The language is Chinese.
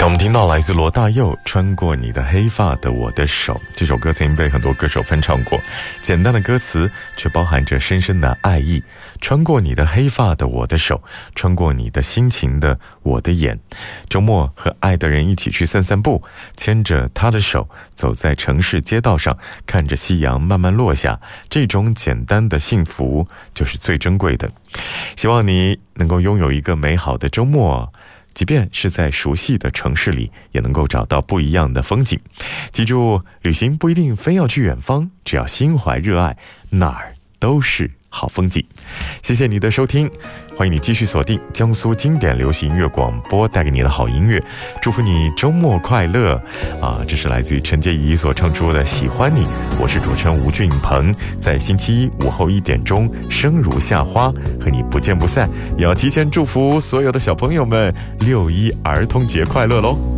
我们听到来自罗大佑穿过你的黑发的我的手，这首歌曾经被很多歌手翻唱过，简单的歌词却包含着深深的爱意。穿过你的黑发的我的手，穿过你的心情的我的眼。周末和爱的人一起去散散步，牵着他的手走在城市街道上，看着夕阳慢慢落下，这种简单的幸福就是最珍贵的。希望你能够拥有一个美好的周末，即便是在熟悉的城市里，也能够找到不一样的风景。记住，旅行不一定非要去远方，只要心怀热爱，哪儿都是好风景。谢谢你的收听，欢迎你继续锁定江苏经典流行音乐广播带给你的好音乐，祝福你周末快乐这是来自于陈洁仪所唱出的《喜欢你》，我是主持人吴俊鹏，在星期一午后1点钟生如夏花和你不见不散，也要提前祝福所有的小朋友们6·1儿童节快乐咯。